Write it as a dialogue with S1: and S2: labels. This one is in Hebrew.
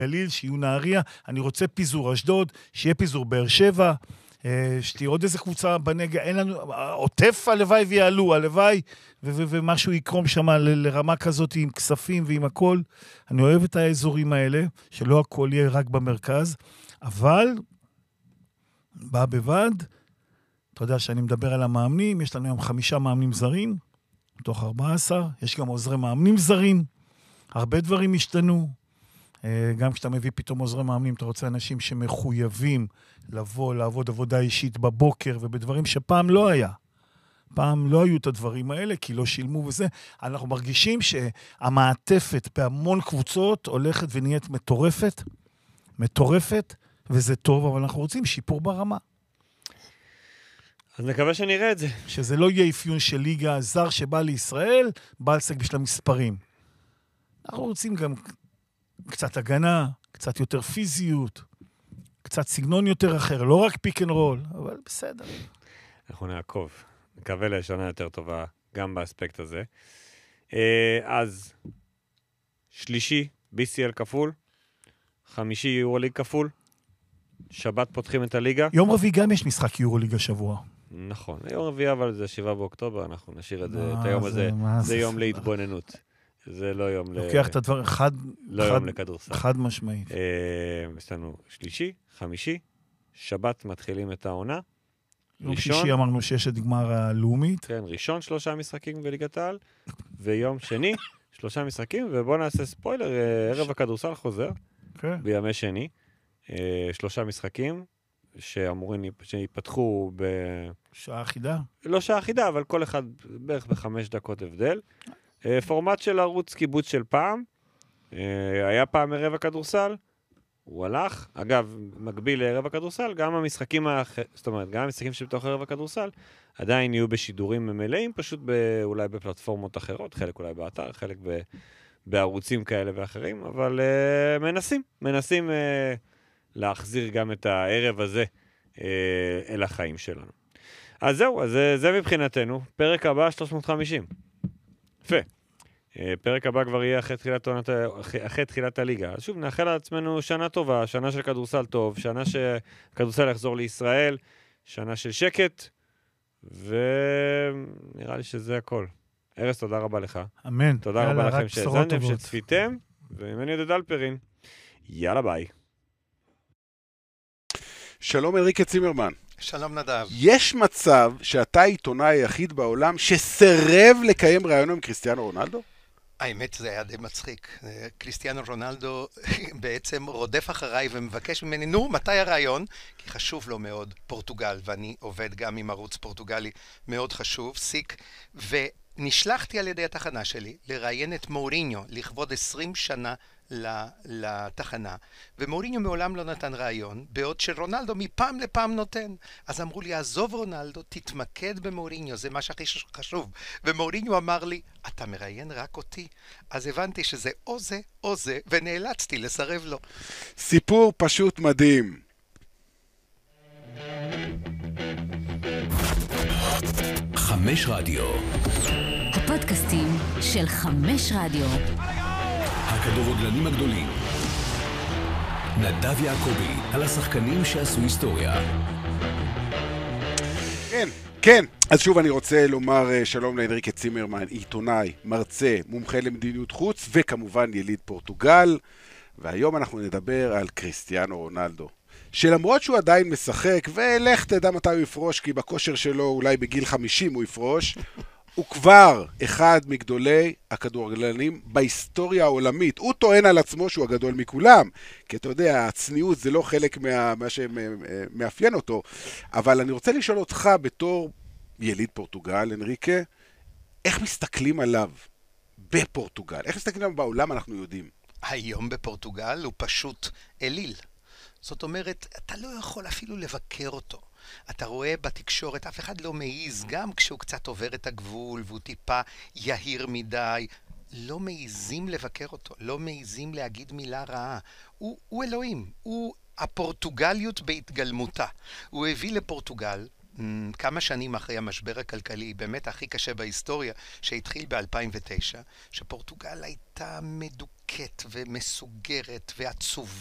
S1: גליל, שיהיו נהריה, אני רוצה פיזור אשדוד, שיהיה פיזור באר שבע, שתהיה עוד איזה קבוצה בנגע, אין לנו, עוטף הלוואי ויעלו, הלוואי, ומשהו יקרום שם לרמה כזאת עם כספים ועם הכל. אני אוהב את האזורים האלה, שלא הכל יהיה רק במרכז, אבל בא בבד, אתה יודע שאני מדבר על המאמנים, יש לנו היום 5 מאמנים זרים, מתוך 14, יש גם עוזרי מאמנים זרים, הרבה דברים השתנו, גם כשאתה מביא פתאום עוזרי מאמנים, אתה רוצה אנשים שמחויבים לבוא, לעבוד עבודה אישית בבוקר, ובדברים שפעם לא היה. פעם לא היו את הדברים האלה, כי לא שילמו וזה. אנחנו מרגישים שהמעטפת בהמון קבוצות הולכת ונהיית מטורפת, וזה טוב, אבל אנחנו רוצים שיפור ברמה.
S2: אז נקווה שנראה את זה.
S1: שזה לא יהיה אפיון של ליגה זר שבא לישראל, בא לסק בשביל המספרים. אנחנו רוצים גם קצת הגנה, קצת יותר פיזיות, קצת סגנון יותר אחר, לא רק פיק אנד רול, אבל בסדר.
S2: אנחנו נעקוב. נקווה לשנה יותר טובה גם באספקט הזה. אז שלישי, BCL כפול, חמישי יורוליג כפול, שבת פותחים את הליגה.
S1: יום רביעי גם יש משחק יורוליג השבוע.
S2: נכון, יום רביעי אבל זה 7 באוקטובר, אנחנו נשאיר את זה, את היום הזה, זה יום להתבוננות. זה לא יום
S1: לוקח את הדבר,
S2: לא יום לכדורסל.
S1: חד משמעית.
S2: יש לנו שלישי, חמישי, שבת מתחילים את העונה.
S1: יום שישי אמרנו שיש את גמר הלאומית.
S2: כן, ראשון 3 משחקים בליגת העל, ויום שני 3 משחקים, ובואו נעשה ספוילר, ערב הכדורסל חוזר, בימי שני, 3 משחקים, שאמורים שיפתחו
S1: שעה אחידה?
S2: לא שעה אחידה, אבל כל אחד בערך ב5 דקות הבדל. פורמט של ערוץ קיבוץ של פעם, היה פעם ערב הכדורסל, הוא הלך, אגב, מקביל לערב הכדורסל, גם המשחקים, זאת אומרת, גם המשחקים שבתוך ערב הכדורסל, עדיין יהיו בשידורים מלאים, פשוט אולי בפלטפורמות אחרות, חלק אולי באתר, חלק בערוצים כאלה ואחרים, אבל מנסים להחזיר גם את הערב הזה אל החיים שלנו. אז זהו, אז זה מבחינתנו, פרק הבא 350. יפה. פרק הבא כבר יהיה אחרי תחילת הליגה. אז שוב, נאחל לעצמנו שנה טובה, שנה של כדורסל טוב, שנה שכדורסל יחזור לישראל, שנה של שקט, ונראה לי שזה הכל. ארז, תודה רבה לך.
S1: אמן.
S2: תודה רבה לכם שהזנתם, שצפיתם, ומני יהודה דלפרין. יאללה ביי.
S3: שלום אריקה צימרמן.
S4: שלום נדב.
S3: יש מצב שאתה העיתונאי היחיד בעולם שסרב לקיים ראיון עם קריסטיאנו רונלדו?
S4: האמת זה היה די מצחיק. קריסטיאנו רונלדו בעצם רודף אחריי ומבקש ממני, נו, מתי הרעיון? כי חשוב לו מאוד פורטוגל, ואני עובד גם עם ערוץ פורטוגלי מאוד חשוב, סיק, ונשלחתי על ידי התחנה שלי לראיין את מוריניו לכבוד 20 שנה לתחנה, ומוריניו מעולם לא נתן רעיון, בעוד שרונלדו מפעם לפעם נותן. אז אמרו לי, עזוב רונלדו, תתמקד במוריניו, זה מה שהכי חשוב. ומוריניו אמר לי, אתה מראיין רק אותי. אז הבנתי שזה או זה או זה, ונאלצתי לסרב לו.
S3: סיפור פשוט מדהים.
S5: חמש רדיו. הפודקאסטים של 5 רדיו. הכדורגלנים הגדולים. נדב יעקבי על השחקנים שעשו היסטוריה.
S3: כן. אז שוב אני רוצה לומר שלום לאנריקה צימרמן, עיתונאי, מרצה, מומחה למדיניות חוץ, וכמובן יליד פורטוגל. והיום אנחנו נדבר על קריסטיאנו רונלדו. שלמרות שהוא עדיין משחק, ולך תדע מתי הוא יפרוש, כי בכושר שלו אולי בגיל 50 הוא יפרוש, הוא כבר אחד מגדולי הכדורגלנים בהיסטוריה העולמית. הוא טוען על עצמו שהוא הגדול מכולם, כי אתה יודע, הצניעות זה לא חלק מה שמאפיין אותו. אבל אני רוצה לשאול אותך בתור יליד פורטוגל, אנריקה, איך מסתכלים עליו בפורטוגל? איך מסתכלים עליו בעולם, אנחנו יודעים?
S4: היום בפורטוגל הוא פשוט אליל. זאת אומרת, אתה לא יכול אפילו לבקר אותו. אתה רואה בתקשורת, אף אחד לא מעיז, גם כשהוא קצת עובר את הגבול והוא טיפה יהיר מדי, לא מעיזים לבקר אותו, לא מעיזים להגיד מילה רעה. הוא אלוהים, הוא הפורטוגליות בהתגלמותה. הוא הביא לפורטוגל כמה שנים אחרי המשבר הכלכלי, באמת הכי קשה בהיסטוריה, שהתחיל ב-2009, שפורטוגל הייתה מדוכאת ומסוגרת ועצובה.